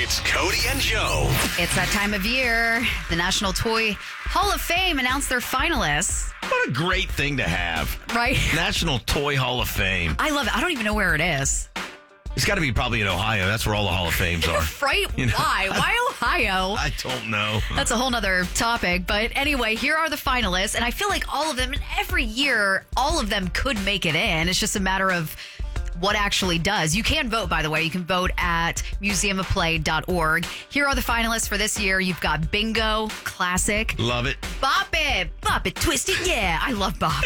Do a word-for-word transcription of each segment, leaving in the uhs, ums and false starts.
It's Cody and Joe. It's that time of year. The National Toy Hall of Fame announced their finalists. What a great thing to have. Right? National Toy Hall of Fame. I love it. I don't even know where it is. It's got to be probably in Ohio. That's where all the Hall of Fames are. Right? You know? Why? Why Ohio? I don't know. That's a whole nother topic. But anyway, here are the finalists. And I feel like all of them, and every year, all of them could make it in. It's just a matter of what actually does. You can vote, by the way. You can vote at museum of play dot org. Here are the finalists for this year. You've got Bingo, Classic. Love it. Bop It, Bop It, Twist It, yeah. I love Bop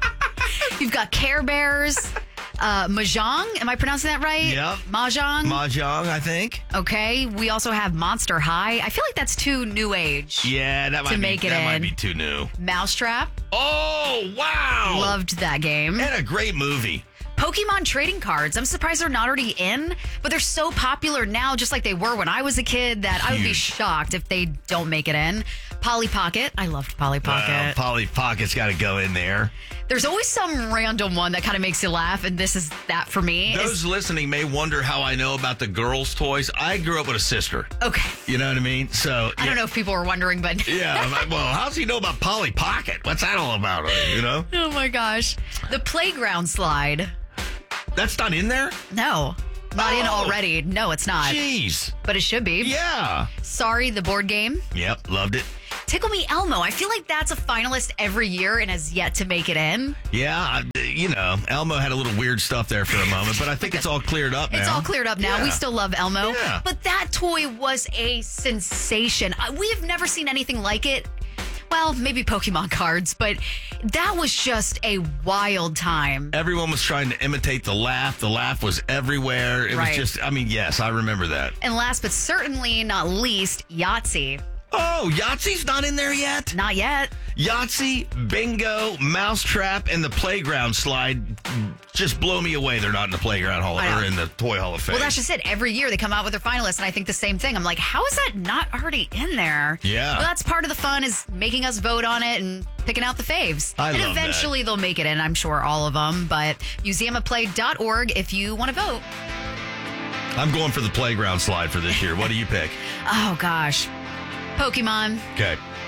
It. You've got Care Bears, uh, Mahjong. Am I pronouncing that right? Yep. Mahjong. Mahjong, I think. Okay. We also have Monster High. I feel like that's too new age. Yeah, that might To be, make it that in. might be too new. Mousetrap. Oh, wow. Loved that game. And a great movie. Pokemon trading cards. I'm surprised they're not already in, but they're so popular now, just like they were when I was a kid, that I would be Huge. shocked if they don't make it in. Polly Pocket. I loved Polly Pocket. Well, Polly Pocket's got to go in there. There's always some random one that kind of makes you laugh, and this is that for me. Those listening may wonder how I know about the girls' toys. I grew up with a sister. Okay. You know what I mean? So I don't know if people were wondering, but Yeah, I'm like, well, how's he know about Polly Pocket? What's that all about? You know? oh my gosh. The playground slide. That's not in there? No. Not in Oh. already. No, it's not. Jeez. But it should be. Yeah. Sorry, the board game. Yep, loved it. Tickle Me Elmo. I feel like that's a finalist every year and has yet to make it in. Yeah, I- you know, Elmo had a little weird stuff there for a moment, but I think it's all cleared up now. It's all cleared up now. Yeah. We still love Elmo. Yeah. But that toy was a sensation. Uh, We have never seen anything like it. Well, maybe Pokemon cards, but that was just a wild time. Everyone was trying to imitate the laugh. The laugh was everywhere. It Right. was just, I mean, yes, I remember that. And last but certainly not least, Yahtzee. Oh, Yahtzee's not in there yet? Not yet. Yahtzee, Bingo, Mousetrap, and the Playground Slide just blow me away. They're not in the Playground Hall I know. or in the Toy Hall of Fame. Well, that's just it. Every year they come out with their finalists, and I think the same thing. I'm like, how is that not already in there? Yeah. Well, that's part of the fun, is making us vote on it and picking out the faves. I and love that. eventually they'll make it in, I'm sure, all of them. But museum of play dot org if you want to vote. I'm going for the Playground Slide for this year. What do you pick? Oh, gosh. Pokemon. Okay.